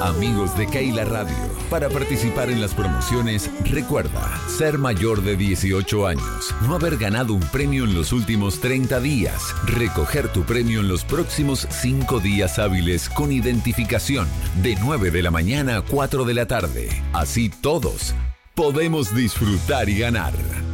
Amigos de Keila Radio, para participar en las promociones, recuerda ser mayor de 18 años, no haber ganado un premio en los últimos 30 días, recoger tu premio en los próximos 5 días hábiles con identificación, de 9 de la mañana a 4 de la tarde. Así todos podemos disfrutar y ganar.